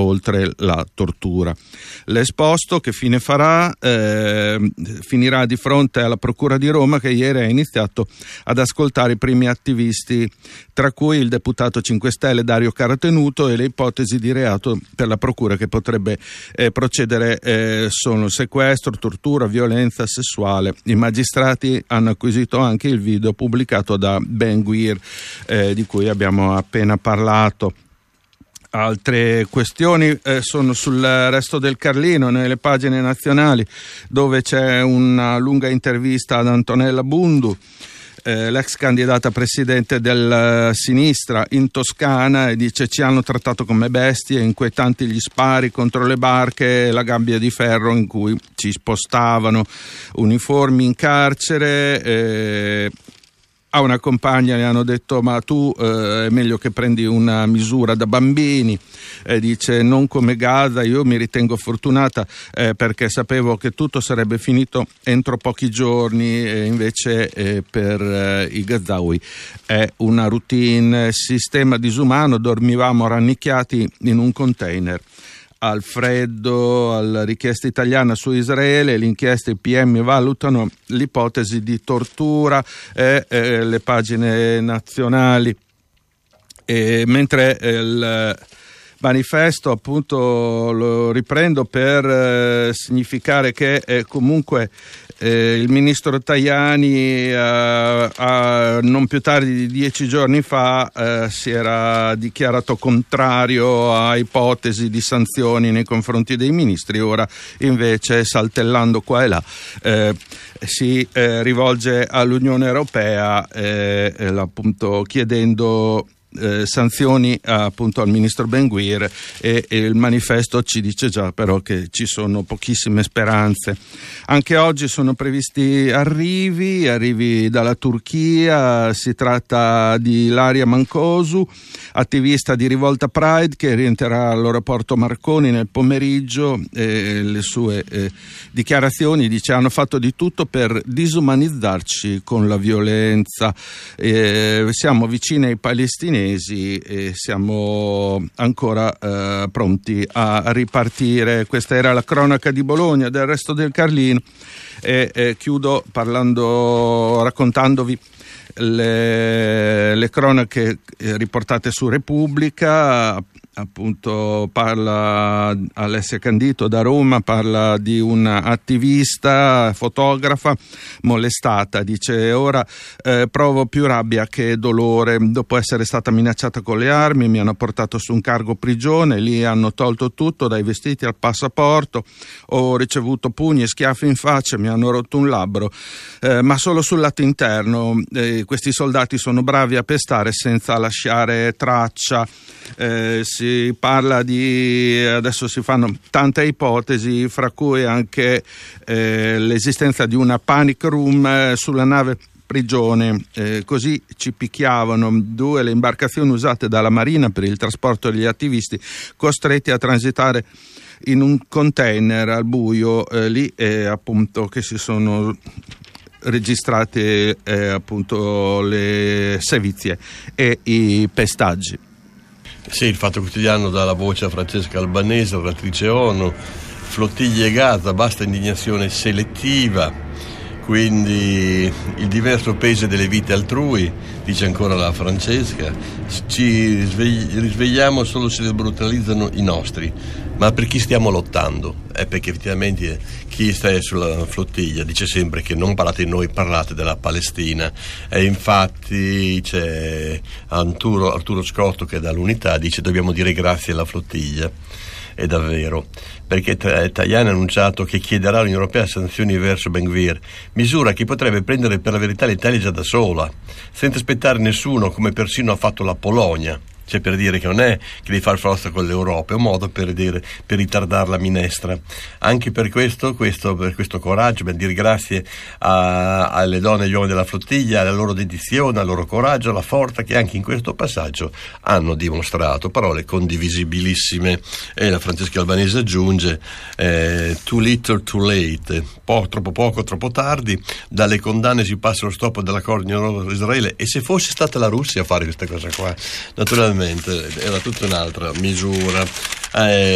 oltre la tortura. L'esposto che fine farà? Finirà di fronte alla Procura di Roma, che ieri ha iniziato ad ascoltare i primi attivisti, tra cui il deputato 5 Stelle Dario Caratenuto, e le ipotesi di reato per la Procura che potrebbe procedere sono sequestro, tortura, violenza sessuale. I magistrati hanno acquisito anche il video pubblicato da Ben-Gvir, di cui abbiamo appena parlato. Altre questioni sono sul Resto del Carlino, nelle pagine nazionali, dove c'è una lunga intervista ad Antonella Bundu, l'ex candidata presidente della sinistra in Toscana, e dice: ci hanno trattato come bestie, inquietanti gli spari contro le barche e la gabbia di ferro in cui ci spostavano, uniformi in carcere. A una compagna le hanno detto: ma tu è meglio che prendi una misura da bambini. Dice: non come Gaza, io mi ritengo fortunata perché sapevo che tutto sarebbe finito entro pochi giorni, e invece per i Gazawi è una routine, sistema disumano, dormivamo rannicchiati in un container. Al freddo, alla richiesta italiana su Israele, l'inchiesta, i PM valutano l'ipotesi di tortura, le pagine nazionali. Mentre il manifesto, appunto, lo riprendo per significare che comunque il ministro Tajani non più tardi di 10 giorni fa si era dichiarato contrario a ipotesi di sanzioni nei confronti dei ministri. Ora invece, saltellando qua e là, si rivolge all'Unione Europea, appunto chiedendo sanzioni appunto al ministro Ben-Gvir, e il manifesto ci dice già però che ci sono pochissime speranze. Anche oggi sono previsti arrivi dalla Turchia. Si tratta di Ilaria Mancosu, attivista di Rivolta Pride, che rientrerà all'aeroporto Marconi nel pomeriggio. Le sue dichiarazioni, dice: hanno fatto di tutto per disumanizzarci con la violenza, siamo vicini ai palestinesi e siamo ancora pronti a ripartire. Questa era la cronaca di Bologna. Del Resto del Carlino, e chiudo raccontandovi le cronache riportate su Repubblica. Appunto, parla Alessia Candito da Roma, parla di un'attivista fotografa molestata. Dice: ora provo più rabbia che dolore. Dopo essere stata minacciata con le armi, mi hanno portato su un cargo prigione, lì hanno tolto tutto, dai vestiti al passaporto, ho ricevuto pugni e schiaffi in faccia, mi hanno rotto un labbro, ma solo sul lato interno. Questi soldati sono bravi a pestare senza lasciare traccia. Si parla adesso si fanno tante ipotesi, fra cui anche l'esistenza di una panic room sulla nave prigione. Così ci picchiavano 2 le imbarcazioni usate dalla Marina per il trasporto degli attivisti, costretti a transitare in un container al buio, lì appunto che si sono registrate appunto le sevizie e i pestaggi. Sì, il Fatto Quotidiano dà la voce a Francesca Albanese, relatrice ONU. Flottiglie Gaza, basta indignazione selettiva, quindi il diverso peso delle vite altrui, dice ancora la Francesca. Ci risvegliamo solo se le brutalizzano i nostri. Ma per chi stiamo lottando? Perché effettivamente chi sta sulla flottiglia dice sempre che non parlate di noi, parlate della Palestina, e infatti c'è Arturo Scotto, che dall'Unità dice: dobbiamo dire grazie alla flottiglia. E davvero, perché Tajani ha annunciato che chiederà all'Unione Europea sanzioni verso Ben-Gvir, misura che potrebbe prendere per la verità l'Italia già da sola, senza aspettare nessuno, come persino ha fatto la Polonia. Cioè, per dire che non è che devi far forza con l'Europa, è un modo per ritardare la minestra. Anche per questo coraggio, per dire grazie alle donne e agli uomini della flottiglia, alla loro dedizione, al loro coraggio, alla forza che anche in questo passaggio hanno dimostrato. Parole condivisibilissime. E la Francesca Albanese aggiunge: too little, too late, troppo poco, troppo tardi. Dalle condanne si passa allo stop dell'accordo di Israele, e se fosse stata la Russia a fare questa cosa qua, naturalmente era tutta un'altra misura.